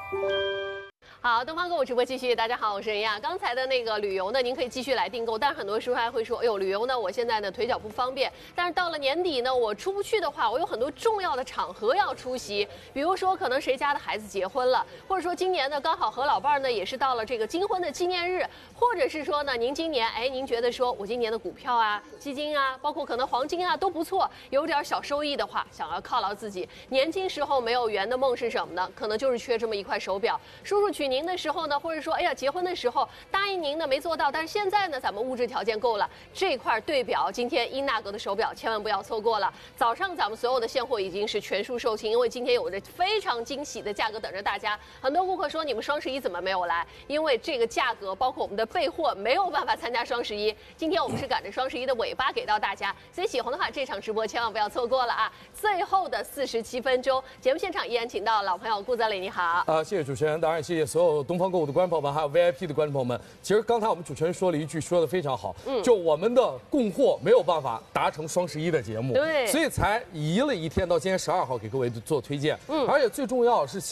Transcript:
好，东方购物直播继续。大家好，我是任亚。刚才的那个旅游呢，您可以继续来订购，但是很多时候还会说，哎呦，旅游呢，我现在呢腿脚不方便，但是到了年底呢，我出不去的话，我有很多重要的场合要出席，比如说可能谁家的孩子结婚了，或者说今年呢刚好和老伴儿呢也是到了这个金婚的纪念日，或者是说呢您今年您觉得说我今年的股票啊、基金啊，包括可能黄金啊都不错，有点小收益的话，想要犒劳自己，年轻时候没有圆的梦是什么呢？可能就是缺这么一块手表。叔叔娶您的时候呢，或者说结婚的时候答应您呢没做到，但是现在呢咱们物质条件够了，这块对表今天英纳格的手表千万不要错过了。早上咱们所有的现货已经是全数售罄，因为今天有着非常惊喜的价格等着大家。很多顾客说你们双11怎么没有来？因为这个价格包括我们的备货没有办法参加双11，今天我们是赶着双11的尾巴给到大家，所以喜欢的话这场直播千万不要错过了啊！最后的47分钟，节目现场依然请到老朋友顾泽磊，你好。 谢谢主持人，当然谢谢所有东方购物的观众朋友们，还有 VIP 的观众朋友们。其实刚才我们主持人说了一句，说的非常好，就我们的供货没有办法达成双11的节目， 对， 所以才移了一天到今天12号给各位做推荐，而且最重要是。